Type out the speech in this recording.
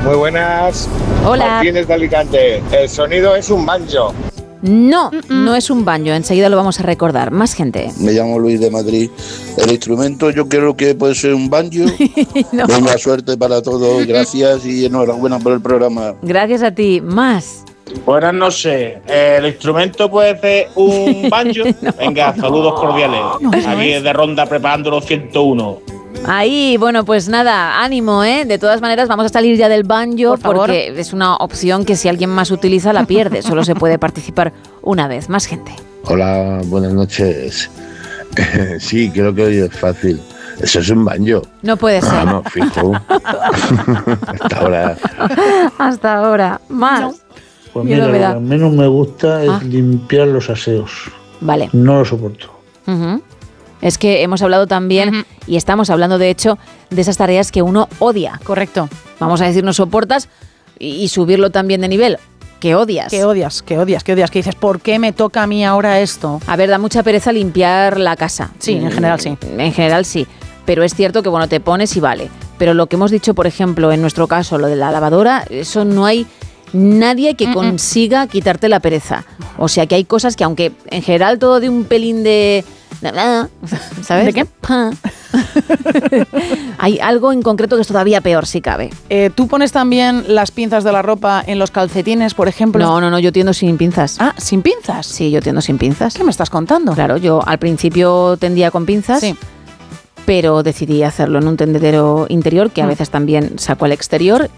Muy buenas. Hola. Martínez de Alicante. El sonido es un banjo. No, no es un banjo. Enseguida lo vamos a recordar. Más gente. Me llamo Luis de Madrid. El instrumento yo creo que puede ser un banjo. No. Venga, suerte para todos. Gracias y enhorabuena por el programa. Gracias a ti. Más. Buenas noches. El instrumento puede ser un banjo. Venga, saludos cordiales. Aquí de Ronda preparando los 101. Ahí, bueno, pues nada, ánimo, ¿eh? De todas maneras, vamos a salir ya del banjo porque es una opción que si alguien más utiliza la pierde. Solo se puede participar una vez. Más gente. Hola, buenas noches. Sí, creo que hoy es fácil. Eso es un banjo. No puede ser. No, fijo. Hasta ahora. Hasta ahora. Más. Pues mira, lo que menos me gusta es limpiar los aseos. Vale. No lo soporto. Uh-huh. Es que hemos hablado también, y estamos hablando de hecho, de esas tareas que uno odia. Correcto. Vamos a decir, no soportas y subirlo también de nivel. ¿Qué odias? ¿Qué odias? Que dices, ¿por qué me toca a mí ahora esto? A ver, da mucha pereza limpiar la casa. Sí, en general sí. En general sí. Pero es cierto que, bueno, te pones y vale. Pero lo que hemos dicho, por ejemplo, en nuestro caso, lo de la lavadora, eso no hay nadie que consiga quitarte la pereza. O sea que hay cosas que, aunque en general todo de un pelín de... ¿Sabes? ¿De qué? Hay algo en concreto que es todavía peor, si cabe. ¿Tú pones también las pinzas de la ropa en los calcetines, por ejemplo? No, yo tiendo sin pinzas. Ah, ¿sin pinzas? Sí, yo tiendo sin pinzas. ¿Qué me estás contando? Claro, yo al principio tendía con pinzas, sí, pero decidí hacerlo en un tendedero interior, que a veces también saco al exterior,